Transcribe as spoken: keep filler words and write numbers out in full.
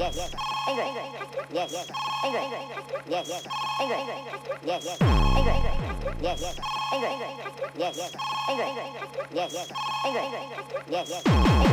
yes, anger, yes, yes, anger, yes, yes, anger, yes, yes, anger, yes, yes, anger, yes, yes, anger, yes, yes, anger, yes, yes.